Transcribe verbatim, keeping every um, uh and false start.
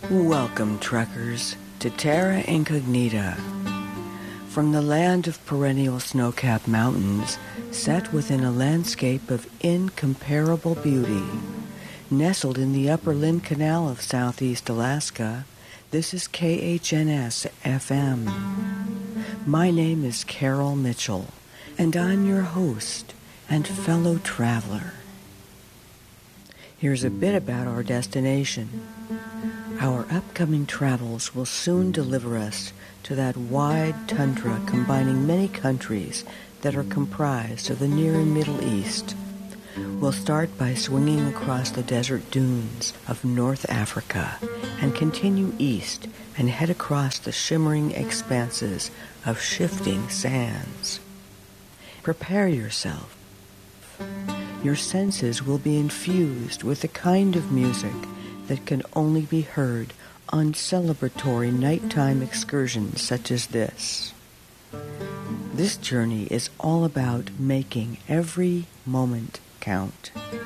Welcome, trekkers, to Terra Incognita. From the land of perennial snow-capped mountains, set within a landscape of incomparable beauty, nestled in the upper Lynn Canal of southeast Alaska, this is K H N S F M. My name is Carol Mitchell, and I'm your host and fellow traveler. Here's a bit about our destination. Our upcoming travels will soon deliver us to that wide tundra combining many countries that are comprised of the Near and Middle East. We'll start by swinging across the desert dunes of North Africa and continue east and head across the shimmering expanses of shifting sands. Prepare yourself. Your senses will be infused with the kind of music that can only be heard on celebratory nighttime excursions such as this. This journey is all about making every moment count.